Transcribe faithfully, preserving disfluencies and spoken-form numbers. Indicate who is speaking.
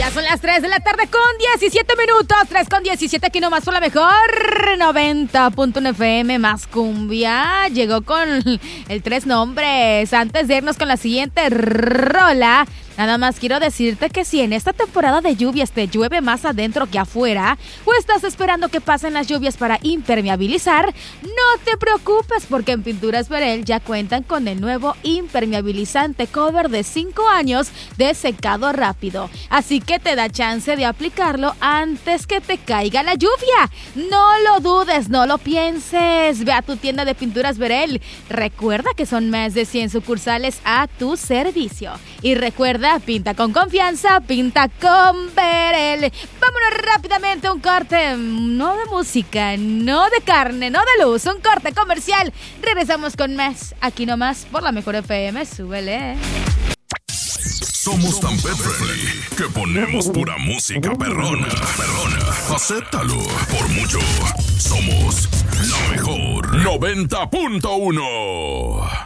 Speaker 1: Ya son las tres de la tarde con diecisiete minutos. tres con diecisiete aquí nomás por la mejor noventa punto uno F M más cumbia. Llegó con el tres nombres. Antes de irnos con la siguiente rola, nada más quiero decirte que si en esta temporada de lluvias te llueve más adentro que afuera, o estás esperando que pasen las lluvias para impermeabilizar, no te preocupes, porque en Pinturas Verel ya cuentan con el nuevo impermeabilizante cover de cinco años de secado rápido. Así que te da chance de aplicarlo antes que te caiga la lluvia. No lo dudes, no lo pienses. Ve a tu tienda de Pinturas Verel. Recuerda que son más de cien sucursales a tu servicio. Y recuerda, pinta con confianza, pinta con Verel. Vámonos rápidamente a un corte, no de música, no de carne, no de luz, un corte comercial. Regresamos con más, aquí nomás por la mejor F M, súbele.
Speaker 2: Somos tan pet friendly que ponemos pura música perrona. Perrona, acéptalo. Por mucho, somos la mejor noventa punto uno.